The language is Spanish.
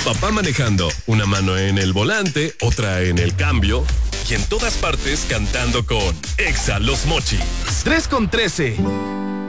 papá manejando, una mano en el volante, otra en el cambio y en todas partes cantando con Exa Los Mochis. 3:13.